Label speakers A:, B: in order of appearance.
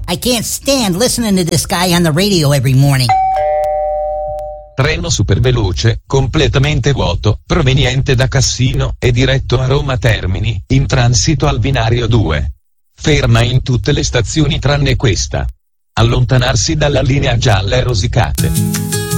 A: I can't stand listening to this guy on the radio every morning.
B: Treno superveloce, completamente vuoto, proveniente da Cassino e diretto a Roma Termini, in transito al binario 2. Ferma in tutte le stazioni tranne questa. Allontanarsi dalla linea gialla e rosicate.